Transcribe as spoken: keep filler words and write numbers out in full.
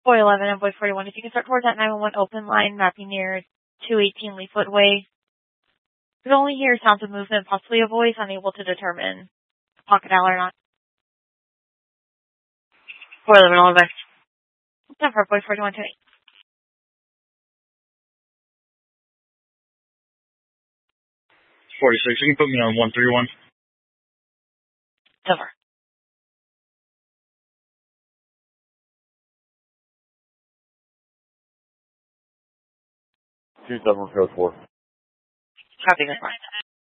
Boy eleven and Boy forty-one, if you can start towards that nine one one open line, mapping near two eighteen Leafwood Way. You can only hear sounds of movement, possibly a voice, unable to determine pocket owl or not. Boy eleven, all back. What's up for Boy forty-one tonight? forty-six, you can put me on one three one. Over. two seven code four. Copy, good morning.